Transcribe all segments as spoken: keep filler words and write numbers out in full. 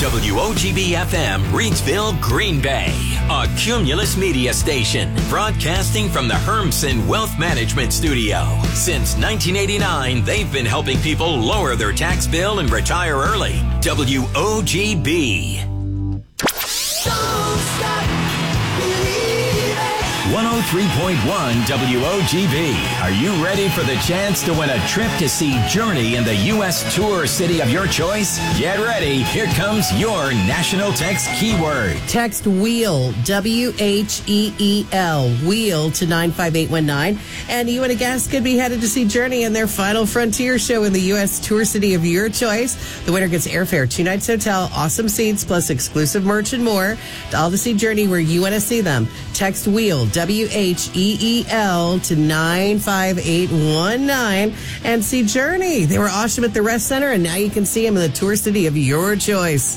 W O G B F M, Reidsville, Green Bay. A Cumulus Media station broadcasting from the Hermsen Wealth Management Studio. Since nineteen eighty-nine, they've been helping people lower their tax bill and retire early. W O G B. one oh three point one W O G B. Are you ready for the chance to win a trip to see Journey in the U S tour city of your choice? Get ready. Here comes your national text keyword. Text WHEEL, W H E E L, WHEEL to nine five eight one nine. And you and a guest could be headed to see Journey in their Final Frontier show in the U S tour city of your choice. The winner gets airfare, two nights hotel, awesome seats, plus exclusive merch and more. All to see Journey where you want to see them. Text WHEEL, W H E E L to nine five eight one nine and see Journey. They were awesome at the Rest Center, and now you can see them in the tour city of your choice.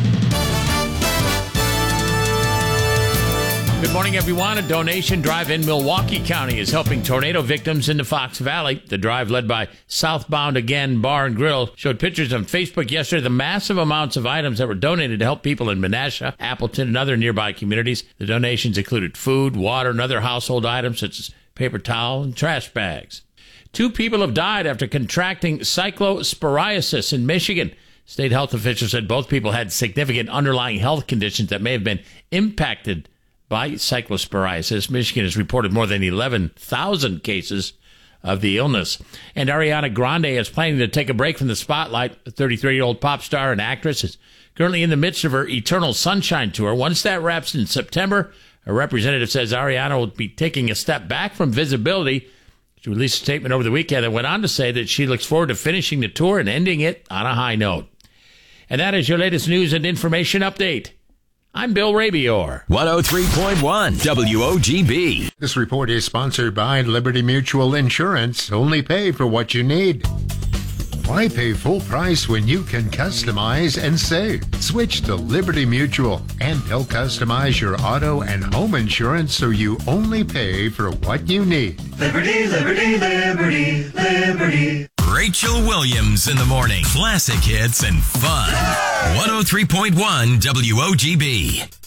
Good morning, everyone. A donation drive in Milwaukee County is helping tornado victims in the Fox Valley. The drive, led by Southbound Again Bar and Grill, showed pictures on Facebook yesterday of the massive amounts of items that were donated to help people in Menasha, Appleton, and other nearby communities. The donations included food, water, and other household items such as paper towel and trash bags. Two people have died after contracting cyclosporiasis in Michigan. State health officials said both people had significant underlying health conditions that may have been impacted by cyclosporiasis. Michigan has reported more than eleven thousand cases of the illness. And Ariana Grande is planning to take a break from the spotlight. The thirty-three-year-old pop star and actress is currently in the midst of her Eternal Sunshine tour. Once that wraps in September, a representative says Ariana will be taking a step back from visibility. She released a statement over the weekend that went on to say that she looks forward to finishing the tour and ending it on a high note. And that is your latest news and information update. I'm Bill Rabior. one oh three point one W O G B. This report is sponsored by Liberty Mutual Insurance. Only pay for what you need. Why pay full price when you can customize and save? Switch to Liberty Mutual, and they'll customize your auto and home insurance so you only pay for what you need. Liberty, liberty, liberty, liberty. Rachel Williams in the morning. Classic hits and fun. one oh three point one W O G B.